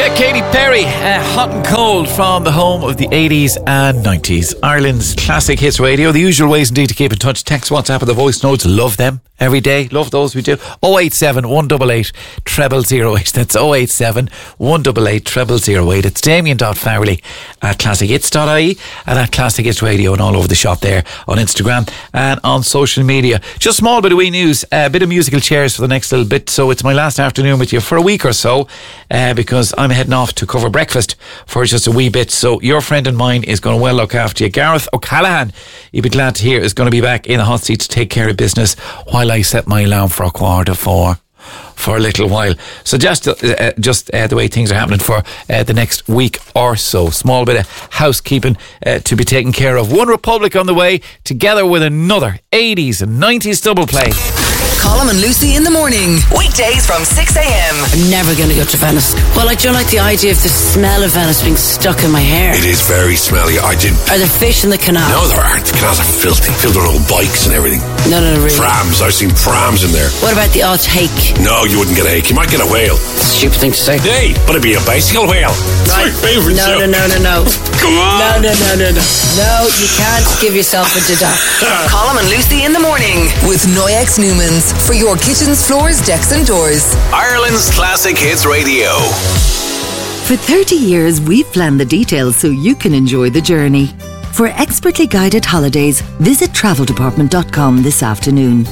Yeah, Katy Perry, hot and cold from the home of the 80s and 90s. Ireland's classic hits radio. The usual ways indeed to keep in touch. Text, WhatsApp and the voice notes. Love them every day. Love those, we do. 087 188 0008. That's 087 188 0008. It's Damien.Farrelly at classichits.ie and at Classic Hits Radio and all over the shop there on Instagram and on social media. Just a small bit of wee news, a bit of musical chairs for the next little bit. So it's my last afternoon with you for a week or so, because I'm heading off to cover breakfast for just a wee bit. So your friend and mine is going to well look after you. Gareth O'Callaghan, you'd be glad to hear, is going to be back in the hot seat to take care of business while I set my alarm for 3:45 for a little while. So just the way things are happening for the next week or so. Small bit of housekeeping to be taken care of. One Republic on the way, together with another 80s and 90s double play. Colm and Lucy in the morning. Weekdays from 6 a.m. I'm never going to go to Venice. Well, I don't like the idea of the smell of Venice being stuck in my hair. It is very smelly. Are there fish in the canal? No, there aren't. The canals are filthy. Filled with old bikes and everything. No, really. Prams. I've seen prams in there. What about the odd hake? No, you wouldn't get a hake. You might get a whale. Stupid thing to say. Hey, but it'd be a bicycle whale. Right. It's my favourite No. Come on. No. No, you can't give yourself a deduct. Colm and Lucy in the morning with Noyex Newmans for your kitchens, floors, decks and doors. Ireland's Classic Hits Radio. For 30 years, we've planned the details so you can enjoy the journey. For expertly guided holidays, visit traveldepartment.com this afternoon.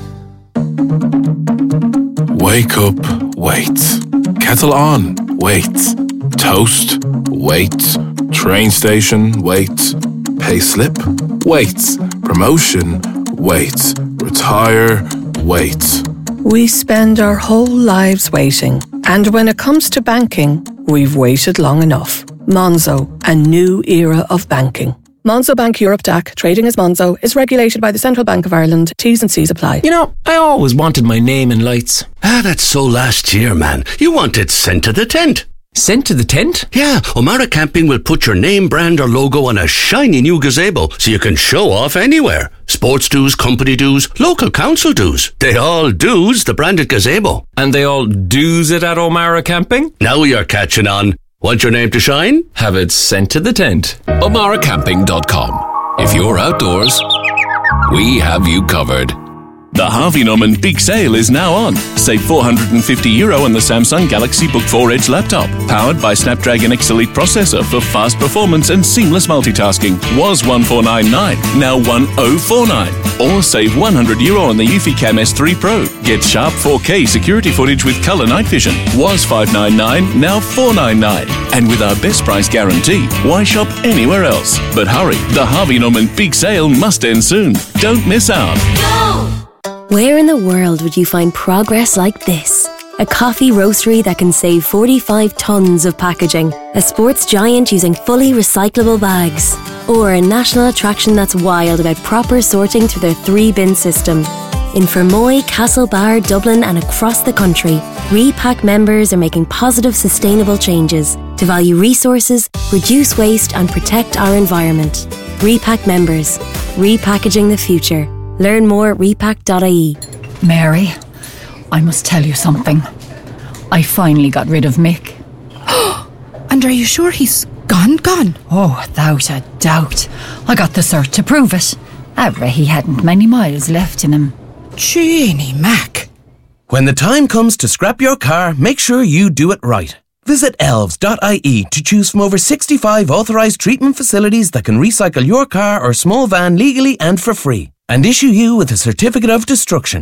Wake up, wait. Kettle on, wait. Toast, wait. Train station, wait. Pay slip, wait. Promotion, wait. Retire, wait. We spend our whole lives waiting. And when it comes to banking, we've waited long enough. Monzo, a new era of banking. Monzo Bank Europe DAC, trading as Monzo, is regulated by the Central Bank of Ireland. T's and C's apply. You know, I always wanted my name in lights. That's so last year, man. You wanted sent to the tent. Sent to the tent? Yeah, O'Mara Camping will put your name, brand or logo on a shiny new gazebo so you can show off anywhere. Sports dues, company dues, local council dues. They all dues the branded gazebo. And they all dues it at O'Mara Camping? Now you're catching on. Want your name to shine? Have it sent to the tent. O'MaraCamping.com. If you're outdoors, we have you covered. The Harvey Norman Big Sale is now on. Save €450 on the Samsung Galaxy Book 4 Edge laptop. Powered by Snapdragon X Elite processor for fast performance and seamless multitasking. Was $1,499, now $1,049. Or save €100 on the Eufy Cam S3 Pro. Get sharp 4K security footage with color night vision. Was $599, now $499. And with our best price guarantee, why shop anywhere else? But hurry, the Harvey Norman Big Sale must end soon. Don't miss out. Go! Where in the world would you find progress like this? A coffee roastery that can save 45 tonnes of packaging, a sports giant using fully recyclable bags, or a national attraction that's wild about proper sorting through their 3-bin system. In Fermoy, Castlebar, Dublin and across the country, Repack members are making positive, sustainable changes to value resources, reduce waste and protect our environment. Repack members, repackaging the future. Learn more at repack.ie. Mary, I must tell you something. I finally got rid of Mick. And are you sure he's gone? Oh, without a doubt. I got the cert to prove it. He hadn't many miles left in him. Jeannie Mac. When the time comes to scrap your car, make sure you do it right. Visit elves.ie to choose from over 65 authorised treatment facilities that can recycle your car or small van legally and for free, and issue you with a certificate of destruction.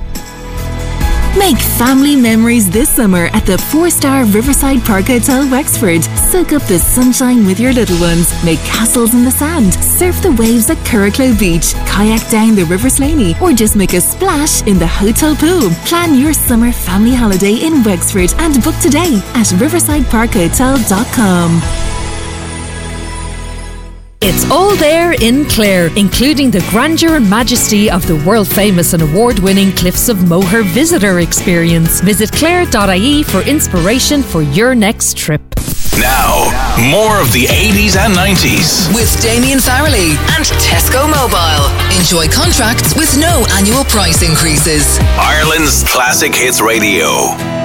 Make family memories this summer at the 4-star Riverside Park Hotel Wexford. Soak up the sunshine with your little ones. Make castles in the sand. Surf the waves at Curracloe Beach. Kayak down the River Slaney. Or just make a splash in the hotel pool. Plan your summer family holiday in Wexford and book today at riversideparkhotel.com. It's all there in Clare, including the grandeur and majesty of the world-famous and award-winning Cliffs of Moher visitor experience. Visit clare.ie for inspiration for your next trip. Now, more of the 80s and 90s. With Damien Farrelly and Tesco Mobile. Enjoy contracts with no annual price increases. Ireland's Classic Hits Radio.